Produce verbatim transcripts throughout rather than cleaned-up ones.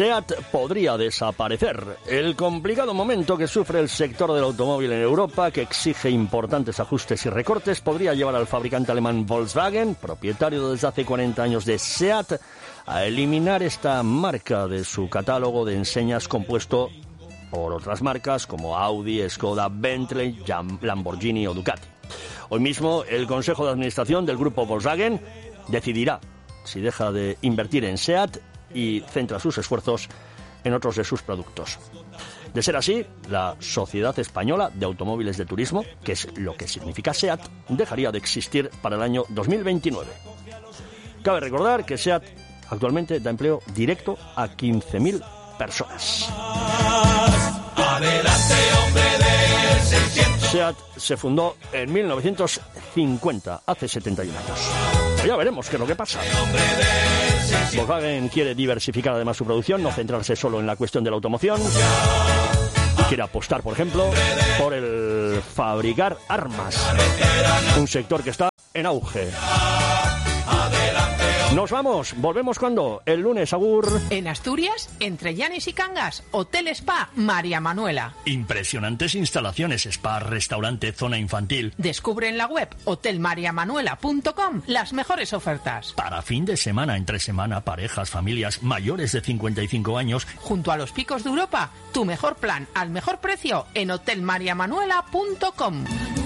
SEAT podría desaparecer. El complicado momento que sufre el sector del automóvil en Europa, que exige importantes ajustes y recortes, podría llevar al fabricante alemán Volkswagen, propietario desde hace cuarenta años de SEAT, a eliminar esta marca de su catálogo de enseñas compuesto por otras marcas como Audi, Skoda, Bentley, Lamborghini o Ducati. Hoy mismo el Consejo de Administración del grupo Volkswagen decidirá si deja de invertir en SEAT y centra sus esfuerzos en otros de sus productos. De ser así, la Sociedad Española de Automóviles de Turismo, que es lo que significa SEAT, dejaría de existir para el año dos mil veintinueve. Cabe recordar que SEAT actualmente da empleo directo a quince mil personas. Adelante, hombre del seiscientos. SEAT se fundó en mil novecientos cincuenta, hace setenta y un años. Pero ya veremos qué es lo que pasa. Volkswagen quiere diversificar además su producción, no centrarse solo en la cuestión de la automoción. Quiere apostar, por ejemplo, por el fabricar armas, un sector que está en auge. Nos vamos, volvemos cuando, el lunes, agur. En Asturias, entre Llanes y Cangas, Hotel Spa María Manuela. Impresionantes instalaciones, spa, restaurante, zona infantil. Descubre en la web hotel maria manuela punto com las mejores ofertas. Para fin de semana, entre semana, parejas, familias mayores de cincuenta y cinco años. Junto a los picos de Europa, tu mejor plan al mejor precio en hotel maria manuela punto com.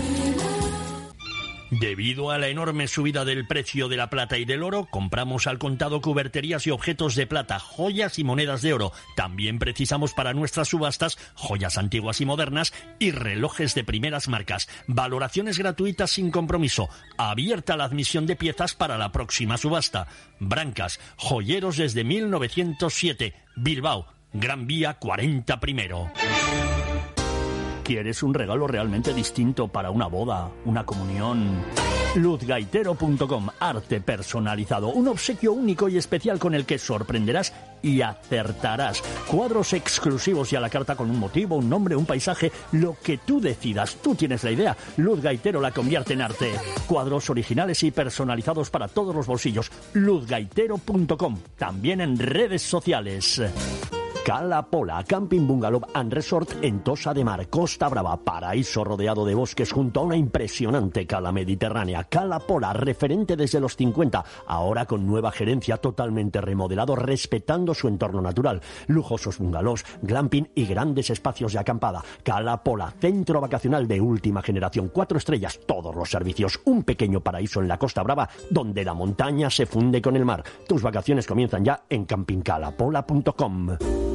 Debido a la enorme subida del precio de la plata y del oro, compramos al contado cuberterías y objetos de plata, joyas y monedas de oro. También precisamos para nuestras subastas joyas antiguas y modernas y relojes de primeras marcas. Valoraciones gratuitas sin compromiso. Abierta la admisión de piezas para la próxima subasta. Brancas, joyeros desde mil novecientos siete. Bilbao, Gran Vía cuarenta primero. ¿Quieres un regalo realmente distinto para una boda, una comunión? luz gaitero punto com, arte personalizado, un obsequio único y especial con el que sorprenderás y acertarás. Cuadros exclusivos y a la carta con un motivo, un nombre, un paisaje, lo que tú decidas. Tú tienes la idea. Luz Gaitero la convierte en arte. Cuadros originales y personalizados para todos los bolsillos. luz gaitero punto com, también en redes sociales. Cala Pola, Camping Bungalow and Resort en Tossa de Mar, Costa Brava, paraíso rodeado de bosques junto a una impresionante cala mediterránea. Cala Pola, referente desde los cincuenta, ahora con nueva gerencia, totalmente remodelado, respetando su entorno natural. Lujosos bungalows, glamping y grandes espacios de acampada. Cala Pola, centro vacacional de última generación, cuatro estrellas, todos los servicios. Un pequeño paraíso en la Costa Brava, donde la montaña se funde con el mar. Tus vacaciones comienzan ya en camping cala pola punto com.